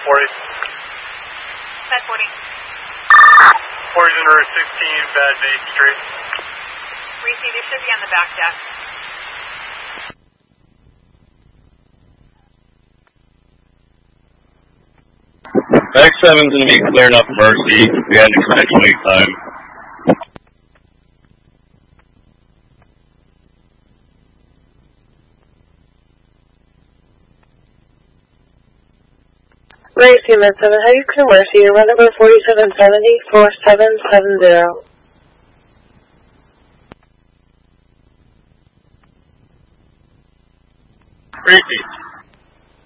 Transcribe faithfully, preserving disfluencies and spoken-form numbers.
forty. ten forty. Origin Route sixteen, Bad Bay Street. Receive, you should be on the back deck. X seven's going to be clearing up Mercy. We had an extension wait time. Mercy, Med seven, how do you clear Mercy? Your run number forty-seven seventy, four seven seven zero. Mercy.